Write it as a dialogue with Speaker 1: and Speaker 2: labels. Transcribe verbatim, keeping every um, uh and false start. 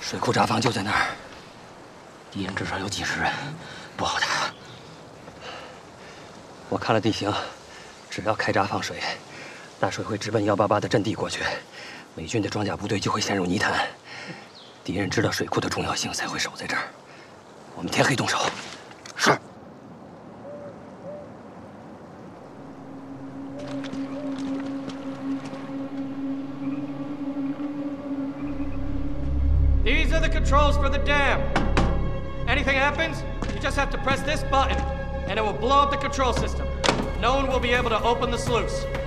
Speaker 1: 水库闸房就在那儿，敌人至少有几十人，不好打。我看了地形，只要开闸放水，大水会直奔幺八八的阵地过去，美军的装甲部队就会陷入泥潭。敌人知道水库的重要性，才会守在这儿。我们天黑动手。是。
Speaker 2: These are the controls for the dam. Anything happens, you just have to press this button, and it will blow up the control system. No one will be able to open the sluice.